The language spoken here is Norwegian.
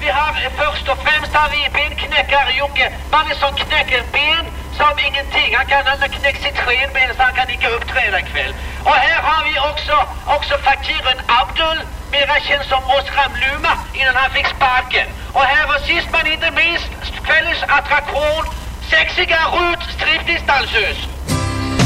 vi har først og fremst har vi benknekker Jokke. Mannen som knekker ben som ingenting. Han har knekt sitt skenben, så han kan ikke opptrede i kveld. Og her har vi også fakiren Abdul, mer kjent som Osram Luma, innen han fikk sparken. Og her var sist, men ikke minst, kveldens attraksjon, sexige Ruth striptease-dansøs.